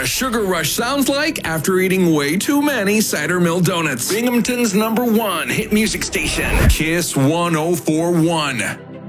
a sugar rush sounds like after eating way too many cider mill donuts. Binghamton's #1 hit music station, Kiss 104.1.